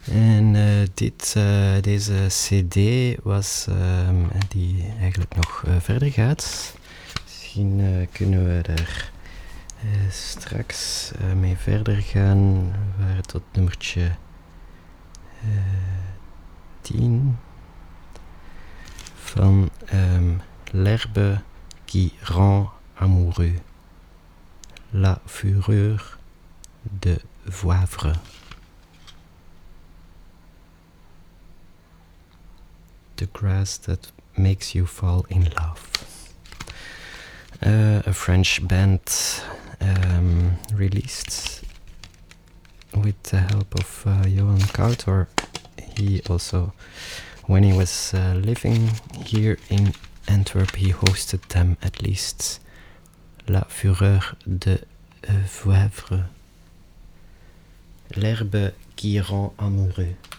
En deze CD was die eigenlijk nog verder gaat. Misschien kunnen we daar straks mee verder gaan. We waren tot nummertje 10 van L'herbe qui rend amoureux. La fureur de Voivre. The grass that makes you fall in love. A French band released with the help of Johan Kautor. He also, when he was living here in Antwerp, he hosted them at least. La fureur de Voivre. L'herbe qui rend amoureux.